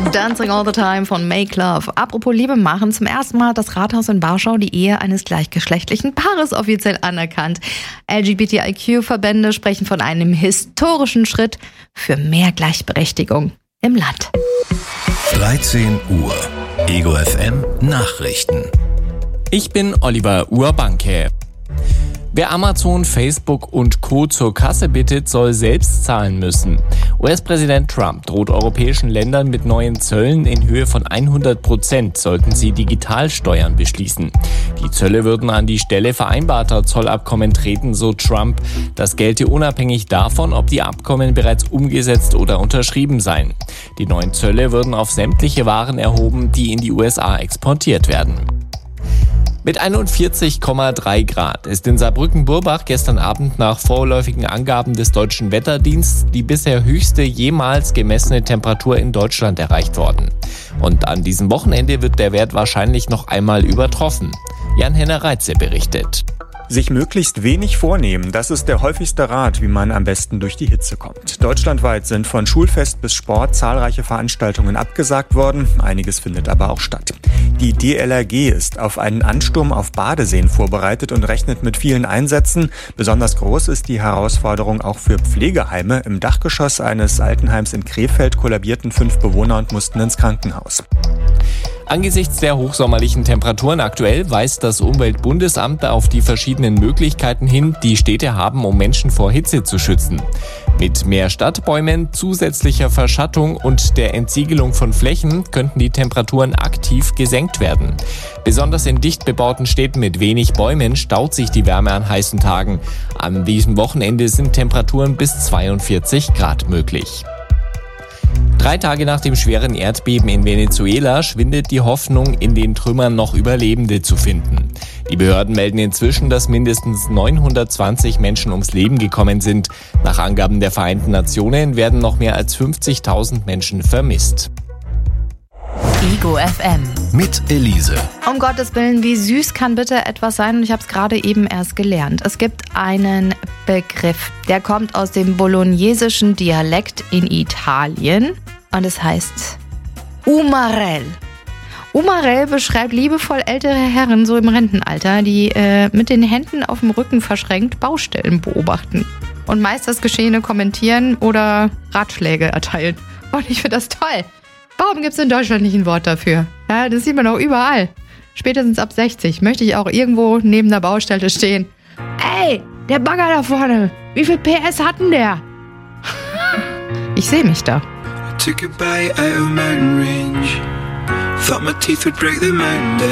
Dancing All the Time von Make Love. Apropos Liebe machen, zum ersten Mal hat das Rathaus in Warschau die Ehe eines gleichgeschlechtlichen Paares offiziell anerkannt. LGBTIQ-Verbände sprechen von einem historischen Schritt für mehr Gleichberechtigung im Land. 13 Uhr. Ego FM Nachrichten. Ich bin Oliver Urbanke. Wer Amazon, Facebook und Co. zur Kasse bittet, soll selbst zahlen müssen. US-Präsident Trump droht europäischen Ländern mit neuen Zöllen in Höhe von 100%, sollten sie Digitalsteuern beschließen. Die Zölle würden an die Stelle vereinbarter Zollabkommen treten, so Trump. Das gelte unabhängig davon, ob die Abkommen bereits umgesetzt oder unterschrieben seien. Die neuen Zölle würden auf sämtliche Waren erhoben, die in die USA exportiert werden. Mit 41,3 Grad ist in Saarbrücken-Burbach gestern Abend nach vorläufigen Angaben des Deutschen Wetterdienstes die bisher höchste jemals gemessene Temperatur in Deutschland erreicht worden. Und an diesem Wochenende wird der Wert wahrscheinlich noch einmal übertroffen. Jan-Henner Reitze berichtet. Sich möglichst wenig vornehmen, das ist der häufigste Rat, wie man am besten durch die Hitze kommt. Deutschlandweit sind von Schulfest bis Sport zahlreiche Veranstaltungen abgesagt worden, einiges findet aber auch statt. Die DLRG ist auf einen Ansturm auf Badeseen vorbereitet und rechnet mit vielen Einsätzen. Besonders groß ist die Herausforderung auch für Pflegeheime. Im Dachgeschoss eines Altenheims in Krefeld kollabierten 5 Bewohner und mussten ins Krankenhaus. Angesichts der hochsommerlichen Temperaturen aktuell weist das Umweltbundesamt auf die verschiedenen Möglichkeiten hin, die Städte haben, um Menschen vor Hitze zu schützen. Mit mehr Stadtbäumen, zusätzlicher Verschattung und der Entsiegelung von Flächen könnten die Temperaturen aktiv gesenkt werden. Besonders in dicht bebauten Städten mit wenig Bäumen staut sich die Wärme an heißen Tagen. An diesem Wochenende sind Temperaturen bis 42 Grad möglich. 3 Tage nach dem schweren Erdbeben in Venezuela schwindet die Hoffnung, in den Trümmern noch Überlebende zu finden. Die Behörden melden inzwischen, dass mindestens 920 Menschen ums Leben gekommen sind. Nach Angaben der Vereinten Nationen werden noch mehr als 50.000 Menschen vermisst. Ego FM. Mit Elise. Um Gottes Willen, wie süß kann bitte etwas sein? Und ich habe es gerade eben erst gelernt. Es gibt einen Begriff, der kommt aus dem bolognesischen Dialekt in Italien und es heißt Umarell. Umarell beschreibt liebevoll ältere Herren, so im Rentenalter, die mit den Händen auf dem Rücken verschränkt Baustellen beobachten und meist das Geschehene kommentieren oder Ratschläge erteilen. Und ich finde das toll. Warum gibt es in Deutschland nicht ein Wort dafür? Ja, das sieht man auch überall. Spätestens ab 60 möchte ich auch irgendwo neben der Baustelle stehen. Ey, der Bagger da vorne, wie viel PS hat denn der? Ich sehe mich da. Took a bite out of mountain range. Thought my teeth would break the mountain down.